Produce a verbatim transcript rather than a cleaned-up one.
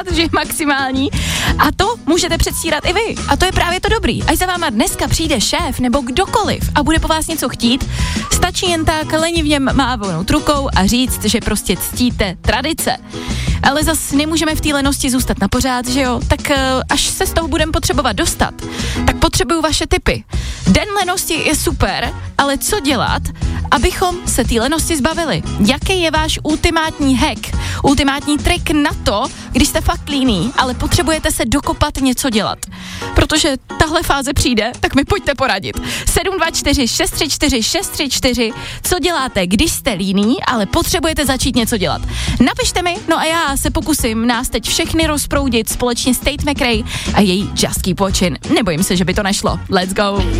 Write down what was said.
rád, že je maximální. A to můžete předstírat i vy. A to je právě to dobrý. Až za váma dneska přijde šéf nebo kdokoliv a bude po vás něco chtít, stačí jen tak lenivně mávnout rukou a říct, že prostě ctíte tradice. Ale zas nemůžeme v té lenosti zůstat na pořád, že jo? Tak uh, až se z toho budeme potřebovat dostat, tak potřebuju vaše tipy. Den lenosti je super, ale co dělat, abychom se té lenosti zbavili? Jaký je váš ultimátní hack, ultimátní trik na to, když jste fakt líný, ale potřebujete se dokopat něco dělat? Protože tahle fáze přijde, tak mi pojďte poradit. sedm dva čtyři šest tři čtyři šest tři čtyři, co děláte, když jste líný, ale potřebujete začít něco dělat? Napište mi, no a já se pokusím nás teď všechny rozproudit společně s Tate McRae a její Just Keep Watching. Nebojím se, že by to nešlo. Let's go!